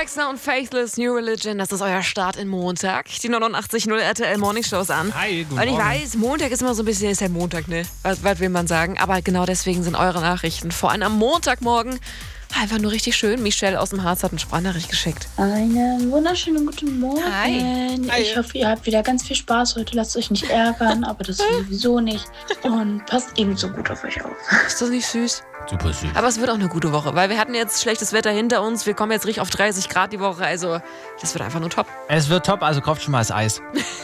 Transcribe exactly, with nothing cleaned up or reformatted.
Wexner und Faithless New Religion, das ist euer Start in Montag. Die neunundachtzig Komma null R T L Morning Shows an. Hi, guten Und ich Morgen. weiß, Montag ist immer so ein bisschen, ist ja Montag, ne? Was, was will man sagen? Aber genau deswegen sind eure Nachrichten vor allem am Montagmorgen einfach nur richtig schön. Michelle aus dem Harz hat eine Sprachnachricht geschickt. Einen wunderschönen guten Morgen. Hi. Ich hoffe, ihr habt wieder ganz viel Spaß heute. Lasst euch nicht ärgern, aber das sowieso nicht. Und passt ebenso gut auf euch auf. Ist das nicht süß? Super süß. Aber es wird auch eine gute Woche, weil wir hatten jetzt schlechtes Wetter hinter uns. Wir kommen jetzt richtig auf dreißig Grad die Woche. Also, das wird einfach nur top. Es wird top, also kauft schon mal das Eis.